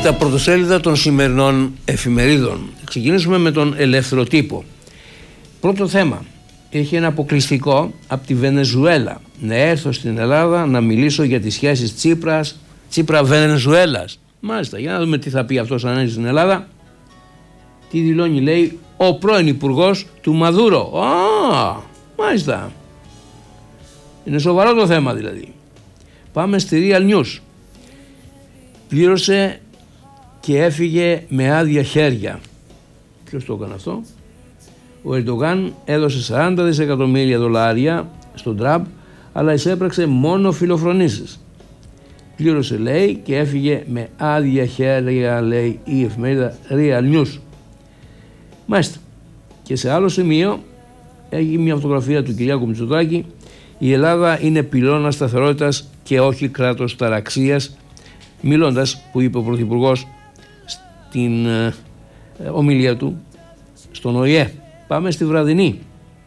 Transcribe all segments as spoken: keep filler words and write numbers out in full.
τα πρωτοσέλιδα των σημερινών εφημερίδων. Ξεκινήσουμε με τον Ελεύθερο Τύπο. Πρώτο θέμα. Έχει ένα αποκλειστικό από τη Βενεζουέλα. Να έρθω στην Ελλάδα να μιλήσω για τις σχέσεις Τσίπρας, Τσίπρα-Βενεζουέλας. Μάλιστα, για να δούμε τι θα πει αυτός αν έρθει στην Ελλάδα. Τι δηλώνει, λέει, ο πρώην υπουργός του Μαδούρο. Α, μάλιστα. Είναι σοβαρό το θέμα δηλαδή. Πάμε στη Real News. Πλήρωσε και έφυγε με άδεια χέρια. Ποιος το έκανε αυτό? Ο Ερντογάν έδωσε σαράντα δισεκατομμύρια δολάρια στον Τραμπ, αλλά εισέπραξε μόνο φιλοφρονήσεις. Πλήρωσε, λέει, και έφυγε με άδεια χέρια, λέει η εφημερίδα Real News. Μάλιστα. Και σε άλλο σημείο έχει μια φωτογραφία του Κυριάκου Μητσοτάκη. Η Ελλάδα είναι πυλώνα σταθερότητας και όχι κράτος ταραξίας, μιλώντας, που είπε ο Πρωθυπουργός στην ε, ομιλία του στον Ο Η Ε. Πάμε στη βραδινή.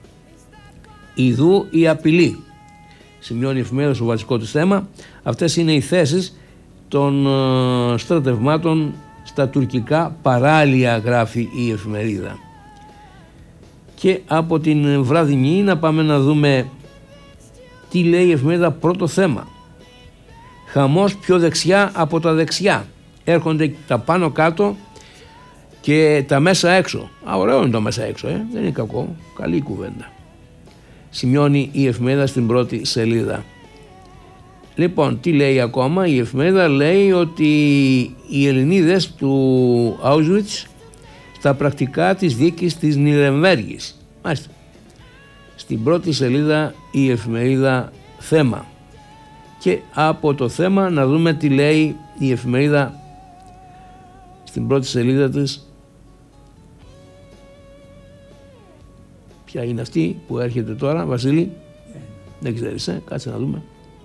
Ιδού η απειλή. Σημειώνει η εφημερίδα στο βασικό της θέμα. Αυτές είναι οι θέσεις των ε, στρατευμάτων στα τουρκικά παράλια, γράφει η εφημερίδα. Και από την βραδινή να πάμε να δούμε τι λέει η εφημερίδα πρώτο θέμα. Χαμός πιο δεξιά από τα δεξιά. Έρχονται τα πάνω κάτω και τα μέσα έξω. Α, ωραίο είναι το μέσα έξω, ε. Δεν είναι κακό. Καλή κουβέντα. Σημειώνει η εφημερίδα στην πρώτη σελίδα. Λοιπόν, τι λέει ακόμα? Η εφημερίδα λέει ότι οι Ελληνίδες του Auschwitz στα πρακτικά της δίκης της Νιρεμβέργης. Μάλιστα. Στην πρώτη σελίδα η εφημερίδα θέμα. Και από το θέμα να δούμε τι λέει η εφημερίδα στην πρώτη σελίδα της. Ποια είναι αυτή που έρχεται τώρα, Βασίλη? Yeah. Δεν ξέρεις, ε? Κάτσε να δούμε.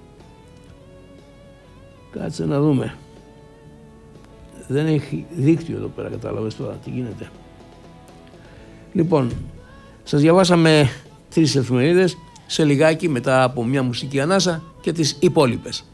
Κάτσε να δούμε. Δεν έχει δίκτυο εδώ πέρα, κατάλαβες τώρα τι γίνεται. Λοιπόν, σας διαβάσαμε τρεις εφημερίδες. Σε λιγάκι, μετά από μια μουσική ανάσα, και τις υπόλοιπες.